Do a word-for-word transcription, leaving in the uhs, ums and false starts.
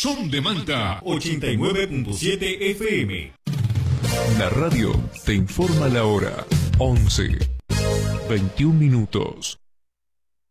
Son de Manta ochenta y nueve punto siete F M. La radio te informa la hora. once, veintiún minutos.